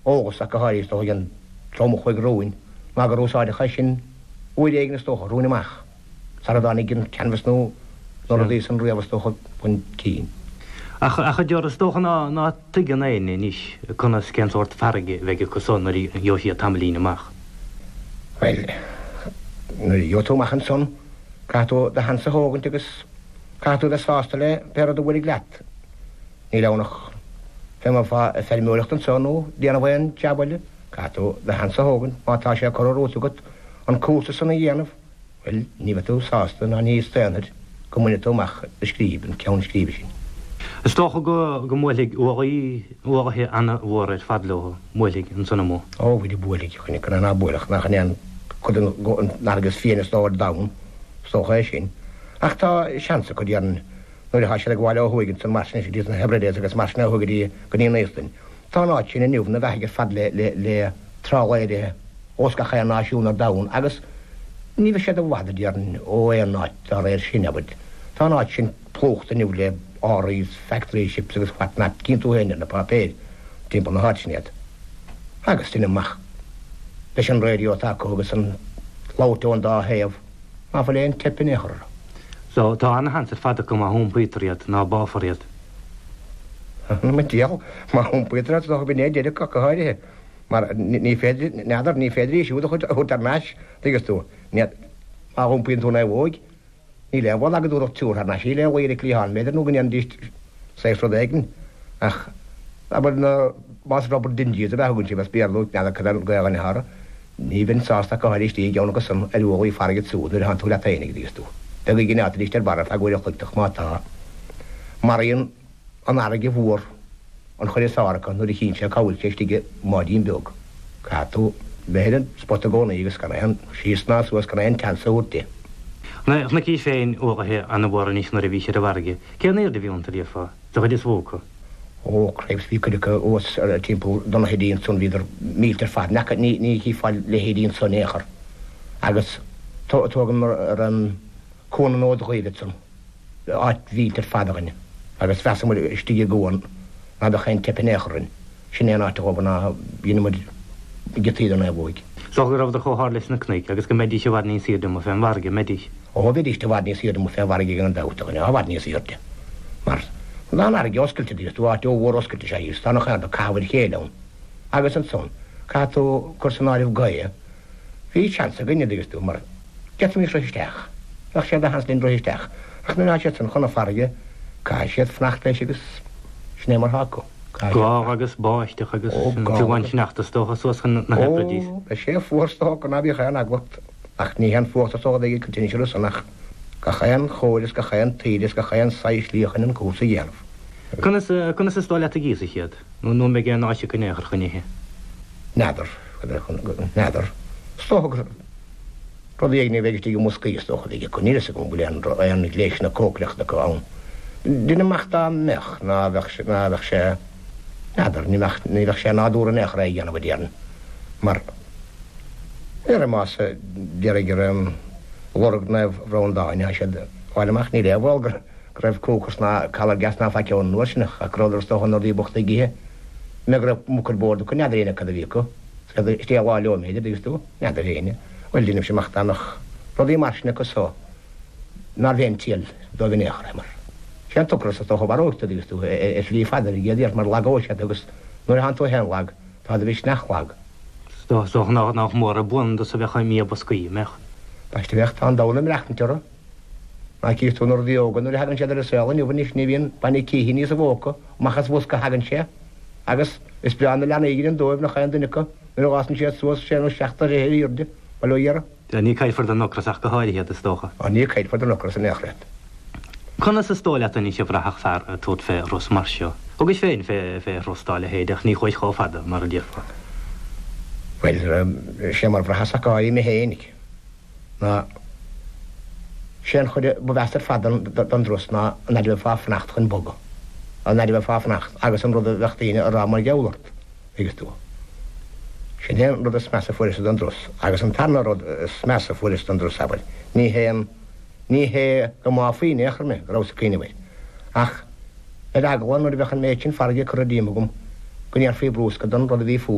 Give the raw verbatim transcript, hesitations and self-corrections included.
ógus a go háirí sto an trom chuig roin má go rosáide cha sin uid éigna stocha rúnaach sa dánig gin canvas nó nó a dí an riamh stocha chun cín. A chu dear tóchan ná ná tuigean éine níos chuna céanort farige bheith go sonnaí joí a tamlín amach. Well, jo túach an son catú de hansa hógan agus catú de sásta le per a bhfuil gleat. Ní lenach fe fá fermúlacht an sonú déana bhhain teabbaile catú de hansa hógan mátá sé choróúgat an cúsa sanna dhéanamh, well ní tú sásta ná ní stéanir go muna túach a scríban ceann scríbe sin. Is tócha go go mhuiigh uí uáthe anna bhir fadlóha mhuiigh an sanna mó. Ó bhfuidir buigh chunig chuna ná buileach nach an chud nágus féana stáir dam stócha sin. Ach tá seansa go dhéan nuair a se bháile thuigann san marsna dí na hebredéis agus marsna thugadí go ní néistain. Tá áit sin na nniuh na bheitgur fad le le tráhaide osca cha náisiúna dam agus ní bheith sé do bhhada dearan ó é náid a réir sin abud. Tá áit sin plóchta niu le áís factory ships agus chhatna cinn tú héine na papéir timp na háitnead. Agus tíine mach leis an réo taú agus an láteón dá héamh má fa léon tepin éair. So tá anna hansar fada go má húmpítriad ná báfariad. Me díal má húmpítriad do bin éidir go go háirithe mar ní féidir neadar ní féidirí siú chut chut ar meis agus tú net má húmpín túna bhóig. Ní le bhil agad úach túr na sí le bhir líán méidir nó gan díist séfra éigen ach na más Robert Dingy a bheitgann si bheits bearú nead chu gagan hara, ní bhín sásta go háirtí geanna go san aúí fargad súd an tú le féinnig díú. Be gin átaríist ar bar a gúir chuteach mátá. Maríon an aige bhór an chuir sáracha nuair hín sé cáil chéistige máidín beag. Catú béan spot a gcóna agus gan an síosná suas gan an cansa úte. Na cí féin uathe anna bhra níos na a bhí sé a bharige. Cean éir de bhíonnta lífa, do chuid is bhóca. Ó creibs bhí chuide os ar timppó donna hédíon son víidir mítar fad ne ní ní hí fáil le hédíon son éair. Agus tógan mar ar an cóna nód chuide son áit vítar fadaganine. Agus fesamú istí ggóin ná a chain tepinéarin sin éon áte go ná bhíine getíidir na bhig. So go rah choá leis na cnic, agus go médí se bhar ní siadm a fé bharge médí. Ó bhíiste bhhar ní siadm fé bharige an dátaganine, á bhhar ní siirte. Mar ná ar oscailte dí tú áte óhór oscailte sé íos, tána chu do cabhar chéadán. Agus an son, catú chusanáirih gaie, hí seansa gine agus tú mar get mí roiisteach, ach sé a hanslín roiisteach. Ach na náte san chuna farige cai siad fnacht leis agus snémar hácu. Gá agus báisteach agus túhain nachtas tócha suas na hebredís. Be sé fuórstá go nabí chaan agat ach ní an fuórtasá ige continú sanach go chaan choiris go chaan tíidir go chaan sais líochan an cúsa dhéanamh. Conna sa stáile a gísa chiad, nó nó mé gé náise chunéair chunithe. Nádar nádar. Stógur rud éagna bhéidirtí go muscaí stócha ige chuníire sa go bhfuil an léis na cócleach na go ann. Dine meachta mech ná bheith ná bheith sé nádar ní bheith sé náúra neach ra dhéanamh déan. Mar ar más deargur lorg na bhróndáin sé bháileach ní ré bhilgur go raibh cóchas ná calar gas ná fa ceann nuirsinach a cróidir tóchan nó dí bochta gíthe me raibh mucar bórda chu neadréine cad a bhíco tí bháil leoméidir agus tú neadar réine bhfuil díanam sé meachtanach rodí marsna go só ná bhéon tíal do bhínéach mar. Sé turas a tócha baróta agus tú is lí fadar i ggéidir mar lagóise agus nuair an tú hen lag tá a bhís nachlag. Sto ná nach mór a bunda sa bheitcha mí boscaí mech. Baiste bhecht an dála reachtanteara. Má cí tú nóir bhíogan nuair hagann séidir saola nu bhaníos ní bhíon banna cíhí níos a bhóca machchas bhosca hagann sé agus is breanna leanna ígur an dóibh nach chaan dunica nuair gásan sé suas sé nó seachta réir íirde bailíar. Ní caiithfar an nocras go háirithe is tócha. Á ní caiithfar an nocras an éachreid. Conna sa stóile a ní sé bhraach fear a tód fé Ros marseo. Agus féin fé fé Rostáile héideach ní chuid chá fada mar a ddíorfa. Well sé mar bhrachaáí mé hénig. ná sé chuide bhhear fadan don dros ná naidir bh fáfnacht chun boga. A naidir bh fáfnacht agus an rud a bheachtaíine a rámar geolart agus tú. Sin héan rud a smesa furis don dros, agus an tarna rud smesa furis don dros sabal. Ní héan ní hé go má faoine echar me rás cíinehaid. Ach ar agháin nuair bheachan méid sin farige chu a díimegum go níar fé brúsca don rud a bhí fú